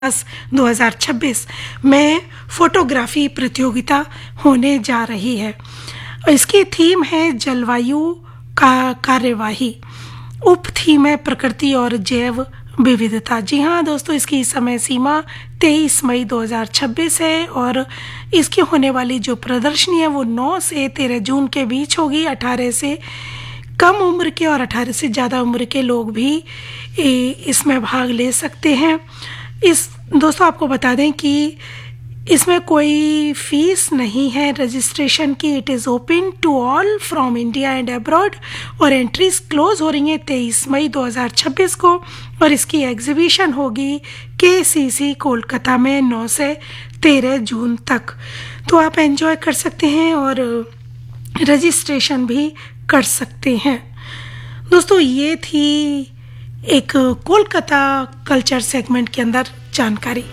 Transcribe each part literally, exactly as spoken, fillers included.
दो हज़ार छब्बीस में फोटोग्राफी प्रतियोगिता होने जा रही है। इसकी थीम है जलवायु का कार्यवाही, उप थीम है प्रकृति और जैव विविधता। जी हाँ दोस्तों, इसकी समय सीमा तेईस मई दो हज़ार छब्बीस है और इसकी होने वाली जो प्रदर्शनी है वो नौ से तेरह जून के बीच होगी। अठारह से कम उम्र के और अठारह से ज़्यादा उम्र के लोग भी इसमें भाग ले सकते हैं। इस दोस्तों आपको बता दें कि इसमें कोई फीस नहीं है रजिस्ट्रेशन की। It is open to all from India and abroad और एंट्रीज क्लोज हो रही हैं तेईस मई दो हज़ार छब्बीस को और इसकी एग्जीबिशन होगी के सी सी कोलकाता में नौ से तेरह जून तक। तो आप एंजॉय कर सकते हैं और रजिस्ट्रेशन भी कर सकते हैं। दोस्तों ये थी एक कोलकाता कल्चर सेगमेंट के अंदर जानकारी।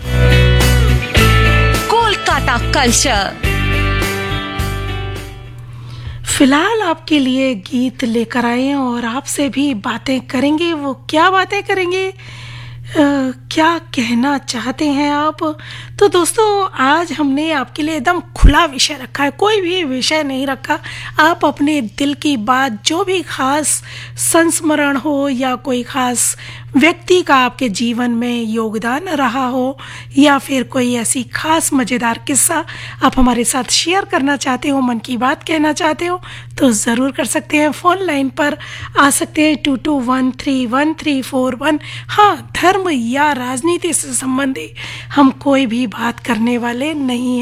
कोलकाता कल्चर। फिलहाल आपके लिए गीत लेकर आए हैं और आपसे भी बातें करेंगे। वो क्या बातें करेंगे, आ, क्या कहना चाहते हैं आप? तो दोस्तों आज हमने आपके लिए एकदम खुला विषय रखा है, कोई भी विषय नहीं रखा। आप अपने दिल की बात, जो भी खास संस्मरण हो या कोई खास व्यक्ति का आपके जीवन में योगदान रहा हो या फिर कोई ऐसी खास मज़ेदार किस्सा आप हमारे साथ शेयर करना चाहते हो, मन की बात कहना चाहते हो, तो ज़रूर कर सकते हैं। फ़ोन लाइन पर आ सकते हैं to to one three one three four one. हाँ, धर्म या राजनीति से संबंधी हम कोई भी बात करने वाले नहीं हैं।